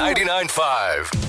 99.5.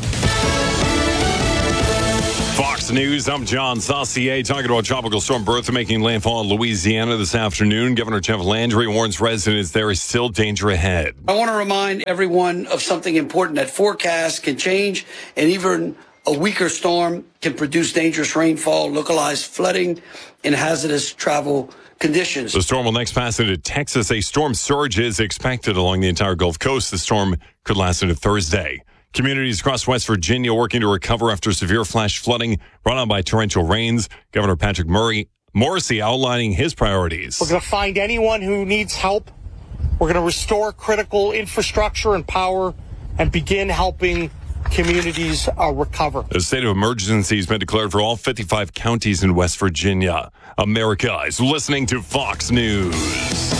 Fox News, I'm John Saucier, talking about Tropical Storm Bertha making landfall in Louisiana this afternoon. Governor Jeff Landry warns residents there is still danger ahead. I want to remind everyone of something important, that forecasts can change, and even a weaker storm can produce dangerous rainfall, localized flooding, and hazardous travel conditions. The storm will next pass into Texas. A storm surge is expected along the entire Gulf Coast. The storm could last into Thursday. Communities across West Virginia working to recover after severe flash flooding brought on by torrential rains. Governor Patrick Morrisey outlining his priorities. We're going to find anyone who needs help. We're going to restore critical infrastructure and power and begin helping communities recover. A state of emergency has been declared for all 55 counties in West Virginia. America is listening to Fox News.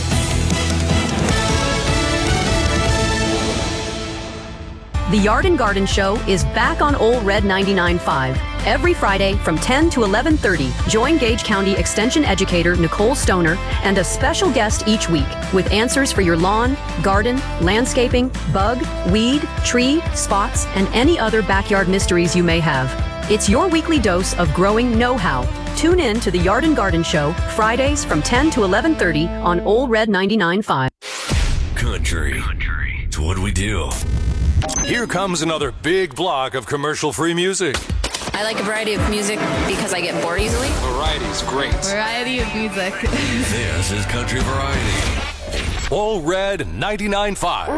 The Yard and Garden Show is back on Ole Red 99.5. Every Friday from 10 to 11:30, join Gage County Extension Educator Nicole Stoner and a special guest each week with answers for your lawn, garden, landscaping, bug, weed, tree, spots, and any other backyard mysteries you may have. It's your weekly dose of growing know-how. Tune in to the Yard and Garden Show, Fridays from 10 to 11:30 on Ole Red 99.5. Country. It's what we do. Here comes another big block of commercial-free music. I like a variety of music because I get bored easily. Variety's great. Variety of music. This is Country Variety. Ole Red 99.5.